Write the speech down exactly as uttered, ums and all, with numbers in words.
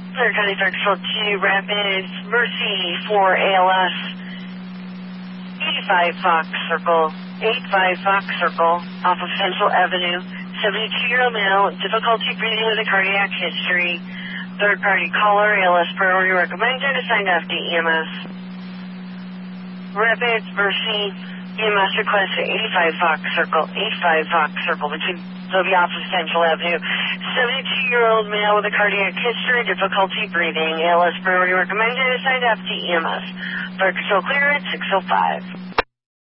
Clear County Third Control two, Rapids, Mercy for A L S, eighty-five Fox Circle, eighty-five Fox Circle, off of Central Avenue, seventy-two-year-old male, difficulty breathing with a cardiac history, third-party caller, A L S priority recommended, assigned F D E M S. Rapids, Mercy, E M S request to eighty-five Fox Circle, eighty-five Fox Circle, between so be off of Central Avenue. seventy-two-year-old male with a cardiac history, difficulty breathing. A L S priority recommended, assigned F D E M S. Third control clear at six oh five.